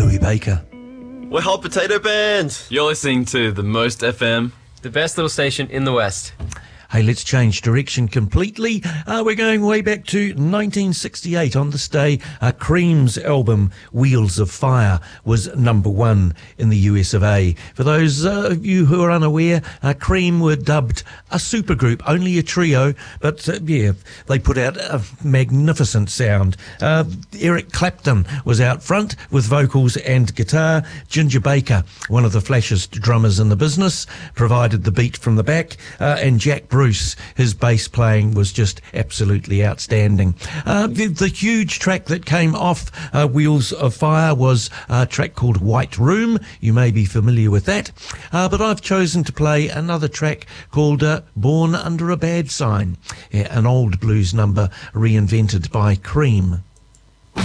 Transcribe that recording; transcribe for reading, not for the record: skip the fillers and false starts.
Louis Baker. We're Hot Potato Band. You're listening to The Most FM, the best little station in the West. Hey, let's change direction completely. We're going way back to 1968. On this day, Cream's album Wheels of Fire was number one in the US of A. For those of you who are unaware, Cream were dubbed a supergroup, only a trio, but they put out a magnificent sound. Eric Clapton was out front with vocals and guitar. Ginger Baker, one of the flashest drummers in the business, provided the beat from the back, and Jack Bruce, his bass playing was just absolutely outstanding. The huge track that came off Wheels of Fire was a track called White Room. You may be familiar with that. But I've chosen to play another track called Born Under a Bad Sign, an old blues number reinvented by Cream.